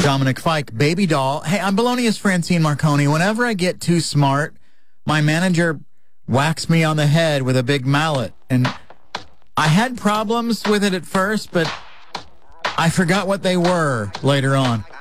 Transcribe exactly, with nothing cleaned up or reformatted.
Dominic Fike, baby doll. Hey, I'm Belonious Francine Marconi. Whenever I get too smart, my manager whacks me on the head with a big mallet. And I had problems with it at first, but I forgot what they were later on.